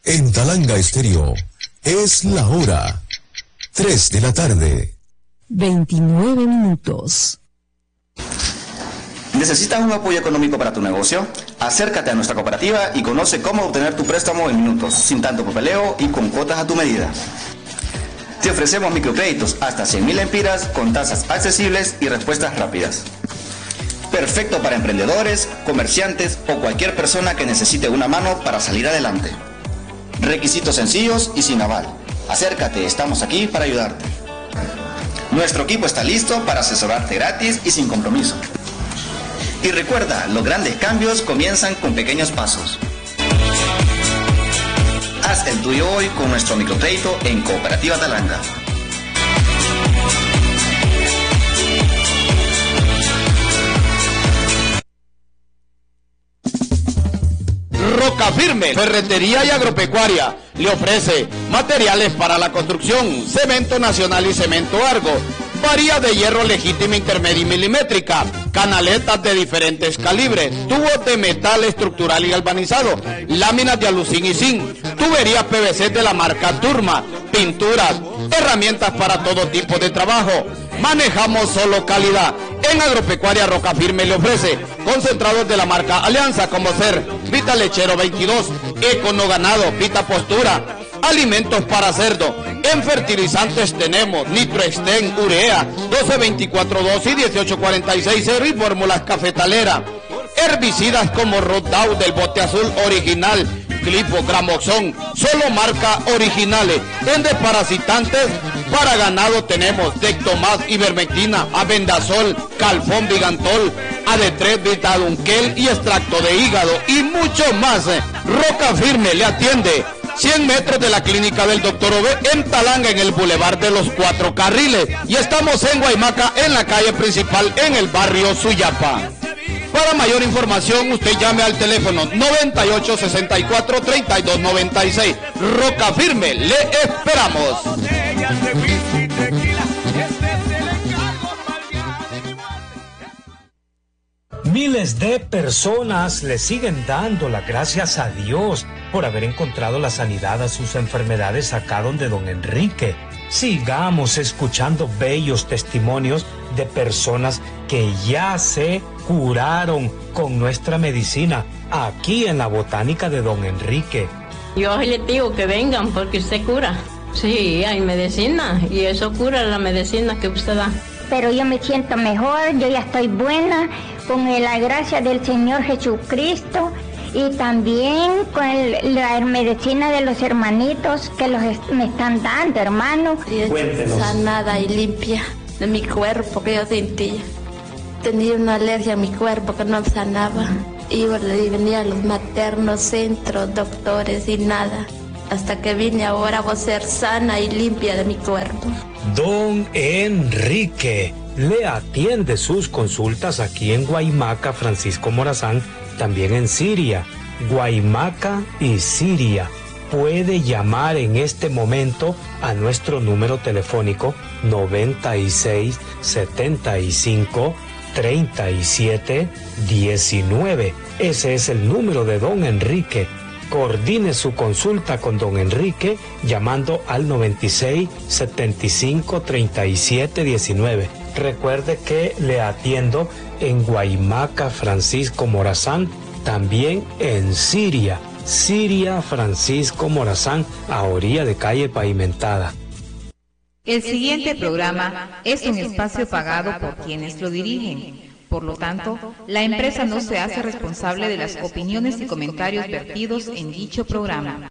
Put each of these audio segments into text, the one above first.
En Talanga Estéreo es la hora 3 de la tarde. 29 minutos. ¿Necesitas un apoyo económico para tu negocio? Acércate a nuestra cooperativa y conoce cómo obtener tu préstamo en minutos, sin tanto papeleo y con cuotas a tu medida. Te ofrecemos microcréditos hasta 100.000 lempiras con tasas accesibles y respuestas rápidas. Perfecto para emprendedores, comerciantes o cualquier persona que necesite una mano para salir adelante. Requisitos sencillos y sin aval. Acércate, estamos aquí para ayudarte. Nuestro equipo está listo para asesorarte gratis y sin compromiso. Y recuerda, los grandes cambios comienzan con pequeños pasos. Haz el tuyo hoy con nuestro microcrédito en Cooperativa Talanga. Roca Firme, ferretería y agropecuaria, le ofrece materiales para la construcción, cemento nacional y cemento Argo, varía de hierro legítima, intermedia y milimétrica, canaletas de diferentes calibres, tubos de metal estructural y galvanizado, láminas de alucín y zinc, tuberías PVC de la marca Turma, pinturas, herramientas para todo tipo de trabajo. Manejamos solo calidad. En Agropecuaria Roca Firme le ofrece concentrados de la marca Alianza, como ser Vita Lechero 22, Econo Ganado, Vita Postura, alimentos para cerdo. En fertilizantes tenemos Nitroexten, Urea, 12-24-2 y 18-46-0 y fórmulas cafetalera. Herbicidas como Rodout del bote azul original, Clipo, Gramoxón, solo marca originales. En desparasitantes para ganado tenemos Dectomas, Ivermectina, Abendazol, Calfón, Vigantol, AD3, Vitadunquel y extracto de hígado y mucho más. Roca Firme le atiende 100 metros de la clínica del Dr. Ove en Talanga, en el Boulevard de los 4 Carriles. Y estamos en Guaymaca, en la calle principal, en el barrio Suyapa. Para mayor información, usted llame al teléfono 9864-3296. Roca Firme, le esperamos. Miles de personas le siguen dando las gracias a Dios por haber encontrado la sanidad a sus enfermedades acá donde don Enrique. Sigamos escuchando bellos testimonios de personas que ya se curaron con nuestra medicina aquí en la botánica de don Enrique. Yo les digo que vengan porque usted cura. Sí, hay medicina y eso cura la medicina que usted da. Pero yo me siento mejor, yo ya estoy buena con la gracia del Señor Jesucristo y también con la medicina de los hermanitos que me están dando, hermano. Sanada y limpia de mi cuerpo que yo sentía. Tenía una alergia a mi cuerpo que no sanaba. Y venía a los maternos, centros, doctores y nada. Hasta que vine ahora a ser sana y limpia de mi cuerpo. Don Enrique le atiende sus consultas aquí en Guaymaca, Francisco Morazán, también en Siria, Guaymaca y Siria. Puede llamar en este momento a nuestro número telefónico 96 75 37 19. Ese es el número de don Enrique. Coordine su consulta con don Enrique llamando al 96 75 37 19. Recuerde que le atiendo en Guaymaca, Francisco Morazán, también en Siria, Francisco Morazán, a orilla de calle pavimentada. El siguiente programa es un espacio pagado por quienes lo dirigen. Por lo tanto, la empresa no se hace responsable de las opiniones y comentarios vertidos en dicho programa.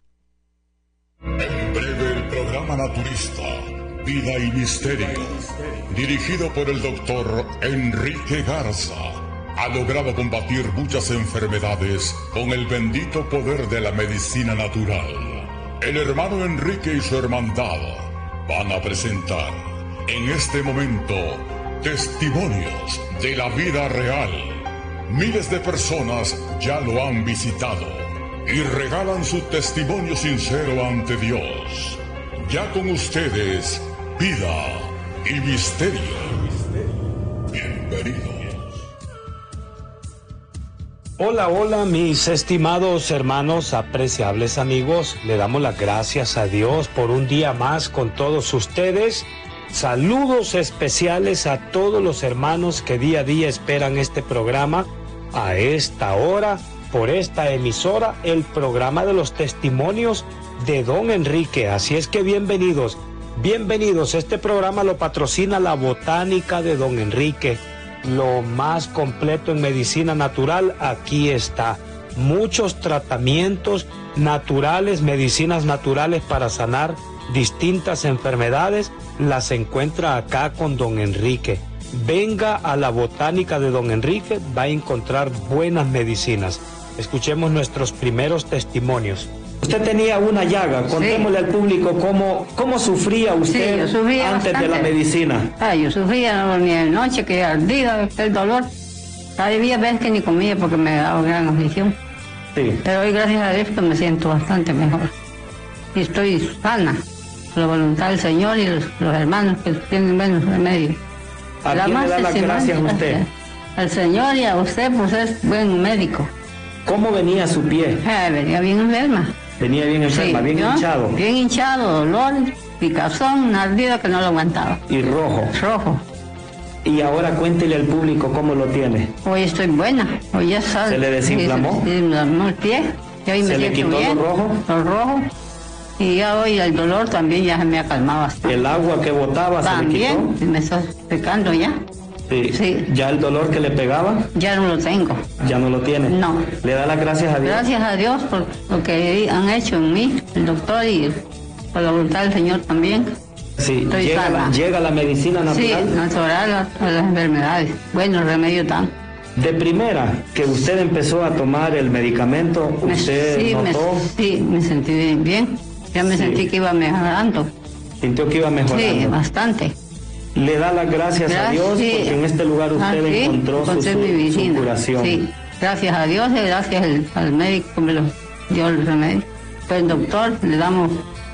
En breve, el programa naturista, Vida y Misterio, dirigido por el doctor Enrique Garza, ha logrado combatir muchas enfermedades con el bendito poder de la medicina natural. El hermano Enrique y su hermandad van a presentar en este momento testimonios de la vida real. Miles de personas ya lo han visitado y regalan su testimonio sincero ante Dios. Ya con ustedes, Vida y Misterio. Bienvenidos. Hola, hola, mis estimados hermanos, apreciables amigos. Le damos las gracias a Dios por un día más con todos ustedes. Saludos especiales a todos los hermanos que día a día esperan este programa a esta hora, por esta emisora, el programa de los testimonios de Don Enrique. Así es que bienvenidos, bienvenidos. Este programa lo patrocina la Botánica de Don Enrique. Lo más completo en medicina natural, aquí está. Muchos tratamientos naturales, medicinas naturales para sanar distintas enfermedades, las encuentra acá con Don Enrique. Venga a la Botánica de Don Enrique, va a encontrar buenas medicinas. Escuchemos nuestros primeros testimonios. Usted tenía una llaga, contémosle al público cómo sufría usted sufría antes bastante de la medicina. Yo sufría, no dormía de noche, que ardía el dolor. Había veces que ni comía porque me daba gran aflicción. Sí. Pero hoy, gracias a Dios, que me siento bastante mejor. Y estoy sana, por la voluntad del Señor y los hermanos que tienen buenos remedios. ¿A quién le da las gracias a usted? Al Señor y a usted, pues es buen médico. ¿Cómo venía su pie? Venía bien enferma. Venía bien enferma, bien hinchado. Bien hinchado, dolor, picazón, una ardida que no lo aguantaba. Y rojo. Rojo. Y ahora cuéntele al público cómo lo tiene. Hoy estoy buena, hoy ya sabe. ¿Se le desinflamó? Se desinflamó el pie. Y hoy ¿Se le quitó bien, lo rojo? Lo rojo. Y ya hoy el dolor también ya se me ha calmado bastante. ¿El agua que botaba también, se le quitó? Me está secando ya. Sí. ¿Ya el dolor que le pegaba? Ya no lo tengo. ¿Ya no lo tiene? No. ¿Le da las gracias a Dios? Gracias a Dios por lo que han hecho en mí, el doctor, y por la voluntad del Señor también. Sí, llega la medicina natural. Sí, natural a las enfermedades. Bueno, remedio tan. De primera que usted empezó a tomar el medicamento, ¿usted notó? Me sentí bien. Ya me sentí que iba mejorando. ¿Sintió que iba mejorando? Sí, bastante. Le da las gracias a Dios porque en este lugar usted encontró su curación. Sí, gracias a Dios y gracias al médico que me lo dio el remedio. Pues el doctor, le damos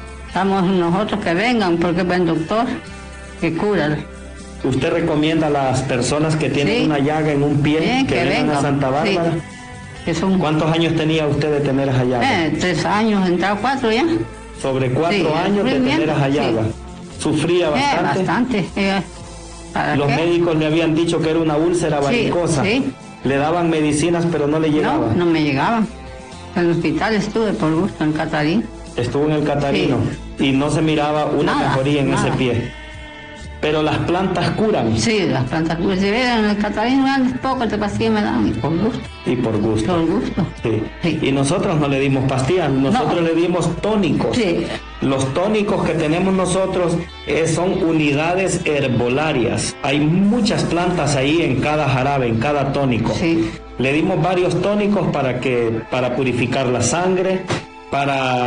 nosotros que vengan porque es buen doctor que cura. ¿Usted recomienda a las personas que tienen una llaga en un pie que vengan a Santa Bárbara? ¿Cuántos años tenía usted de tener esa llaga? 3 años, entraba 4 ya. Sobre 4 años de tener esa llaga. ¿Sufría bastante? Bastante. Los médicos le habían dicho que era una úlcera varicosa. Le daban medicinas, pero no le llegaban. No me llegaban. En el hospital estuve por gusto en Catarín. Estuvo en el Catarino y no se miraba una mejoría en ese pie. Pero las plantas curan. Sí, las plantas curan. Si ven en el Catarino, poco de pastillas me dan, y por gusto. Y por gusto. Por gusto. Sí. Y nosotros no le dimos pastillas, nosotros le dimos tónicos. Sí. Los tónicos que tenemos nosotros son unidades herbolarias. Hay muchas plantas ahí en cada jarabe, en cada tónico. Sí. Le dimos varios tónicos para purificar la sangre, para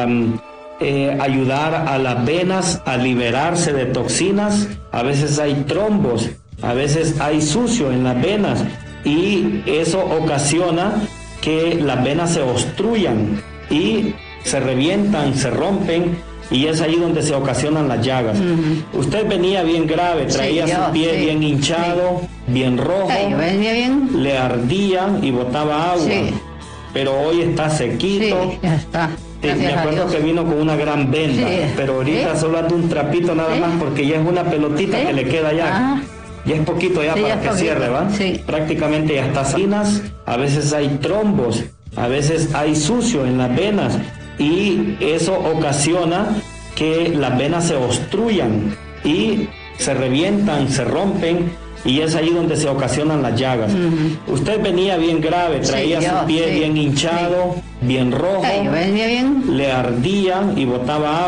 ayudar a las venas a liberarse de toxinas. A veces hay trombos, a veces hay sucio en las venas y eso ocasiona que las venas se obstruyan y se revientan, se rompen, y es ahí donde se ocasionan las llagas. Usted venía bien grave, traía su pie bien hinchado, bien rojo, venía bien. Le ardía y botaba agua, pero hoy está sequito. Sí, ya está. Me acuerdo que vino con una gran venda, pero ahorita solo anda un trapito nada más porque ya es una pelotita que le queda ya. Ya es poquito ya para que cierre, ¿va? Sí. Prácticamente ya está salinas, a veces hay trombos, a veces hay sucio en las venas y eso ocasiona que las venas se obstruyan y se revientan, se rompen, y es ahí donde se ocasionan las llagas. Usted venía bien grave, traía su pie bien hinchado, bien rojo, venía bien. Le ardía y botaba agua.